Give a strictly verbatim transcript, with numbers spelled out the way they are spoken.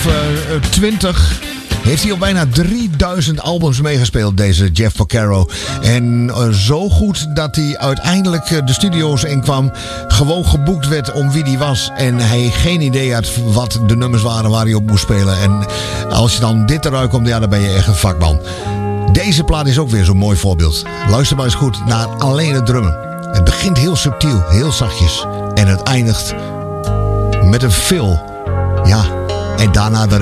twintig heeft hij op bijna drieduizend albums meegespeeld, deze Jeff Porcaro. En uh, zo goed dat hij uiteindelijk uh, de studio's inkwam, gewoon geboekt werd om wie hij was. En hij geen idee had wat de nummers waren waar hij op moest spelen. En als je dan dit eruit komt, ja, dan ben je echt een vakman. Deze plaat is ook weer zo'n mooi voorbeeld. Luister maar eens goed naar alleen het drummen. Het begint heel subtiel, heel zachtjes. En het eindigt met een fill. Ja, en daarna de